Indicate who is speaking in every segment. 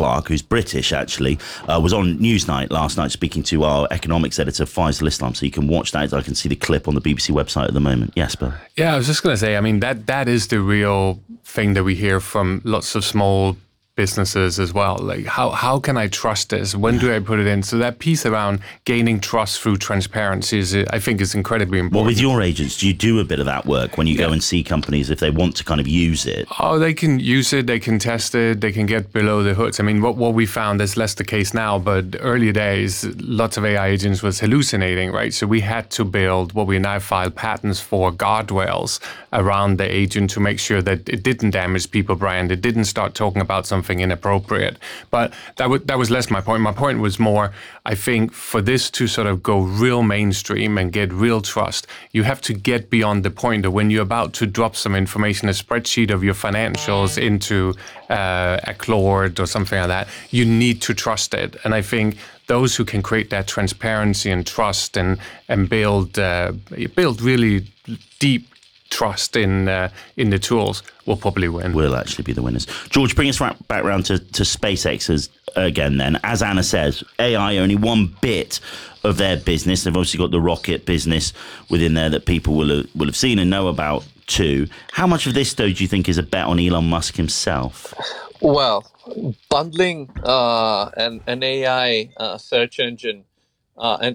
Speaker 1: Clark, who's British actually, was on Newsnight last night speaking to our economics editor, Faisal Islam. So you can watch that. I can see the clip on the BBC website at the moment. Yes, Bill?
Speaker 2: Yeah, I was just going to say, I mean, that is the real thing that we hear from lots of small businesses as well. Like, how can I trust this? When do I put it in? So that piece around gaining trust through transparency I think is incredibly important.
Speaker 1: Well, with your agents, do you do a bit of that work when you go and see companies if they want to kind of use it?
Speaker 2: Oh, they can use it, they can test it, they can get below the hoods. I mean, what we found is less the case now, but earlier days, lots of AI agents was hallucinating, right? So we had to build what we now file patents for, guardrails around the agent to make sure that it didn't damage people brand, it didn't start talking about something inappropriate. But that was less my point. My point was more, I think for this to sort of go real mainstream and get real trust, you have to get beyond the point of when you're about to drop some information, a spreadsheet of your financials into a Claude or something like that, you need to trust it. And I think those who can create that transparency and trust and build really deep trust in the tools will probably win.
Speaker 1: Will actually be the winners. George, bring us back round to SpaceX again then. As Anna says, AI only one bit of their business. They've obviously got the rocket business within there that people will have seen and know about too. How much of this, though, do you think is a bet on Elon Musk himself?
Speaker 3: Well, bundling an AI search engine and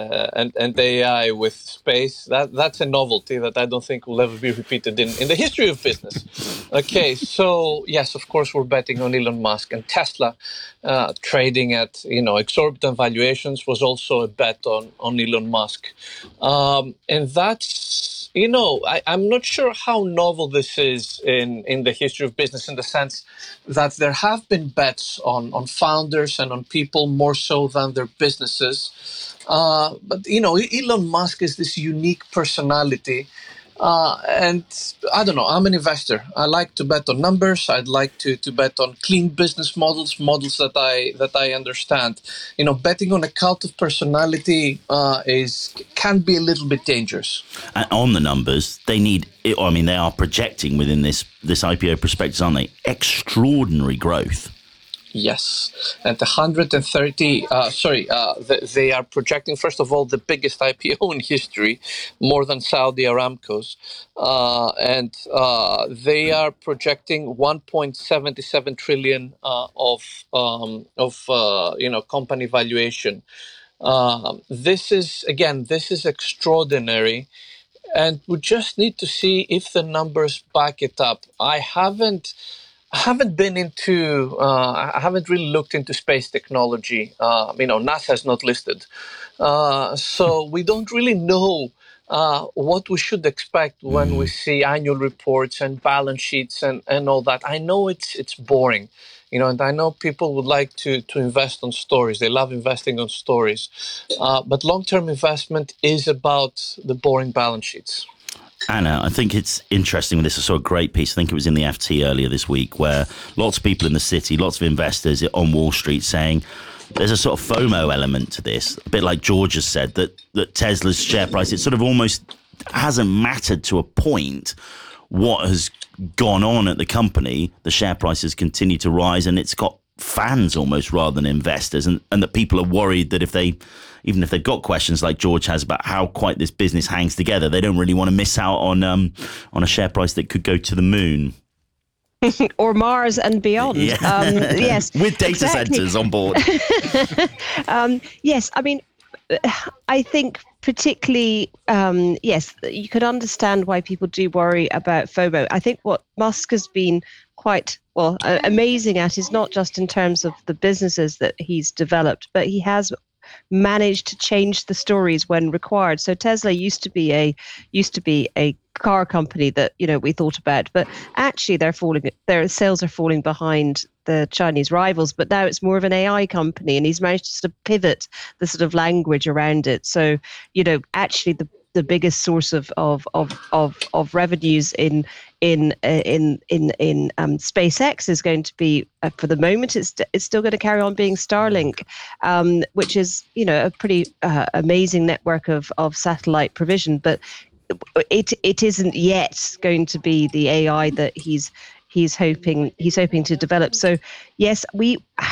Speaker 3: AI with space, that's a novelty that I don't think will ever be repeated in the history of business. Okay, so yes, of course, we're betting on Elon Musk, and Tesla trading at exorbitant valuations was also a bet on Elon Musk, and that's. I'm not sure how novel this is in the history of business, in the sense that there have been bets on founders and on people more so than their businesses. But Elon Musk is this unique personality. And I don't know, I'm an investor. I like to bet on numbers. I'd like to bet on clean business models that I understand. Betting on a cult of personality can be a little bit dangerous.
Speaker 1: And on the numbers, they are projecting within this IPO prospectus, aren't they? Extraordinary growth.
Speaker 3: Yes, and 130. They are projecting, first of all, the biggest IPO in history, more than Saudi Aramco's, and they are projecting 1.77 trillion of company valuation. This is extraordinary, and we just need to see if the numbers back it up. I haven't really looked into space technology. NASA is not listed. So we don't really know what we should expect when we see annual reports and balance sheets and all that. I know it's boring, and I know people would like to invest on stories. They love investing on stories. But long-term investment is about the boring balance sheets.
Speaker 1: Anna, I think it's interesting. This is a great piece. I think it was in the FT earlier this week, where lots of people in the city, lots of investors on Wall Street saying there's a sort of FOMO element to this. A bit like George has said, that Tesla's share price, it sort of almost hasn't mattered to a point what has gone on at the company. The share price has continued to rise, and it's got fans almost rather than investors, and that people are worried that even if they've got questions like George has about how quite this business hangs together, they don't really want to miss out on a share price that could go to the moon.
Speaker 4: Or Mars and beyond.
Speaker 1: Yeah.
Speaker 4: Yes.
Speaker 1: With data centers on board.
Speaker 4: Yes, I mean, I think particularly, yes, you could understand why people do worry about FOMO. I think what Musk has been quite amazing at is not just in terms of the businesses that he's developed, but he has managed to change the stories when required. So Tesla used to be a car company that we thought about, but actually their sales are falling behind the Chinese rivals. But now it's more of an AI company, and he's managed to sort of pivot the sort of language around it. So actually the biggest source of revenues in SpaceX is going to be, for the moment, it's still going to carry on being Starlink, which is a pretty amazing network of satellite provision, but it isn't yet going to be the AI that he's hoping to develop. So yes, we